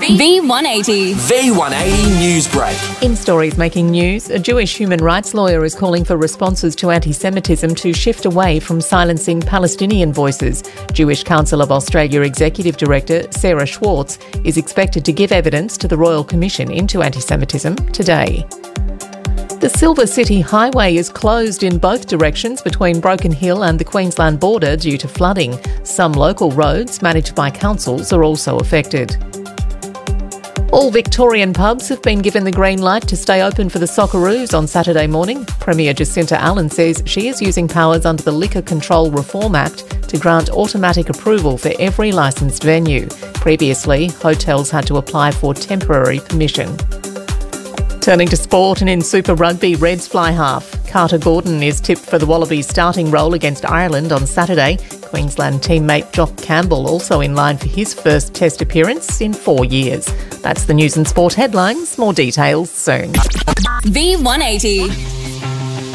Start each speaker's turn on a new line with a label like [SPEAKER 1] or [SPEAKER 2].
[SPEAKER 1] V180.
[SPEAKER 2] V180 News Break.
[SPEAKER 3] In stories making news, a Jewish human rights lawyer is calling for responses to anti-Semitism to shift away from silencing Palestinian voices. Jewish Council of Australia Executive Director Sarah Schwartz is expected to give evidence to the Royal Commission into anti-Semitism today. The Silver City Highway is closed in both directions between Broken Hill and the Queensland border due to flooding. Some local roads managed by councils are also affected. All Victorian pubs have been given the green light to stay open for the Socceroos on Saturday morning. Premier Jacinta Allen says she is using powers under the Liquor Control Reform Act to grant automatic approval for every licensed venue. Previously, hotels had to apply for temporary permission. Turning to sport, and in Super Rugby, Reds fly half. Carter Gordon is tipped for the Wallabies starting role against Ireland on Saturday. Queensland teammate Jock Campbell also in line for his first Test appearance in 4 years. That's the news and sport headlines. More details soon.
[SPEAKER 1] V180.